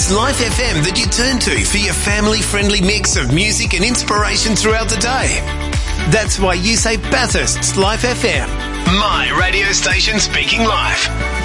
It's Life FM that you turn to for your family-friendly mix of music and inspiration throughout the day. That's why you say Bathurst's Life FM. My radio station speaking life.